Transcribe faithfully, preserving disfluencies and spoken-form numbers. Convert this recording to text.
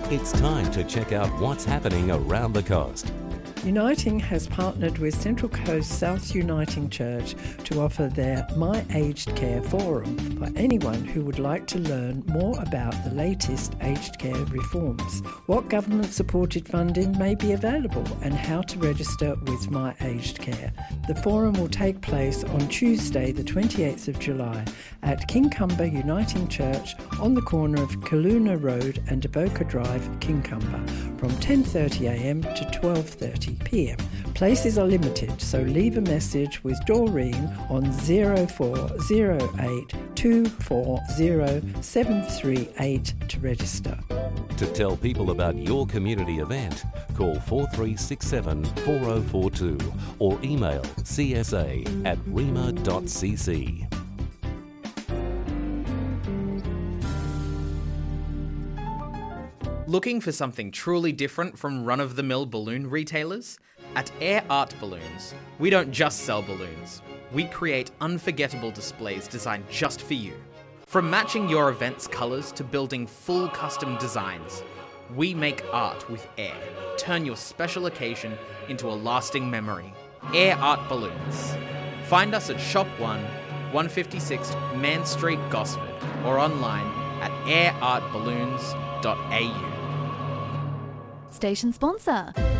It's time to check out what's happening around the coast. Uniting has partnered with Central Coast South Uniting Church to offer their My Aged Care Forum for anyone who would like to learn more about the latest aged care reforms, what government-supported funding may be available and how to register with My Aged Care. The forum will take place on Tuesday the twenty-eighth of July at Kincumber Uniting Church on the corner of Kaluna Road and Avoca Drive, Kincumber, from ten thirty a m to twelve thirty p m. Places are limited, so leave a message with Doreen on zero four zero eight two four zero seven three eight to register. To tell people about your community event, call four three six seven four zero four two or email c s a at rema dot c c. Looking for something truly different from run-of-the-mill balloon retailers? At Air Art Balloons, we don't just sell balloons. We create unforgettable displays designed just for you. From matching your event's colours to building full custom designs, we make art with air. Turn your special occasion into a lasting memory. Air Art Balloons. Find us at Shop one, one fifty-six Man Street, Gosford, or online at air art balloons dot a u. Station sponsor.